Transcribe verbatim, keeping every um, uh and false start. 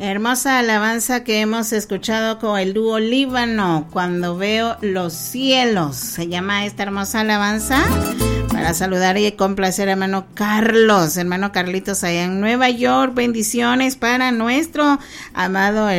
Hermosa alabanza que hemos escuchado con el dúo Líbano, Cuando Veo los Cielos. Se llama esta hermosa alabanza. Para saludar y complacer a hermano Carlos, hermano Carlitos allá en Nueva York. Bendiciones para nuestro amado